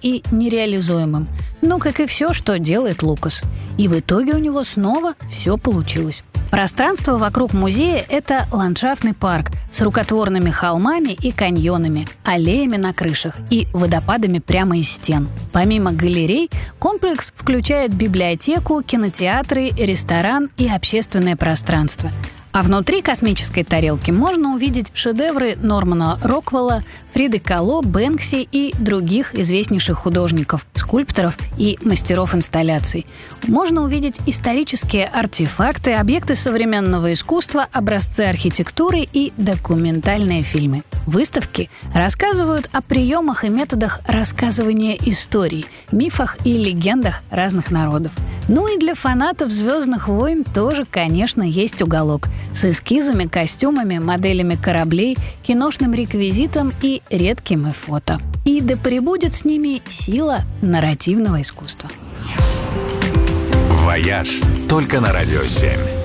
и нереализуемым. Ну, как и все, что делает Лукас. И в итоге у него снова все получилось. Пространство вокруг музея – это ландшафтный парк с рукотворными холмами и каньонами, аллеями на крышах и водопадами прямо из стен. Помимо галерей, комплекс включает библиотеку, кинотеатры, ресторан и общественное пространство. А внутри космической тарелки можно увидеть шедевры Нормана Роквелла, Фриды Кало, Бэнкси и других известнейших художников, скульпторов и мастеров инсталляций. Можно увидеть исторические артефакты, объекты современного искусства, образцы архитектуры и документальные фильмы. Выставки рассказывают о приемах и методах рассказывания историй, мифах и легендах разных народов. Ну и для фанатов «Звездных войн» тоже, конечно, есть уголок с эскизами, костюмами, моделями кораблей, киношным реквизитом и редкими фото. И да пребудет с ними сила нарративного искусства. «Вояж» только на Радио 7.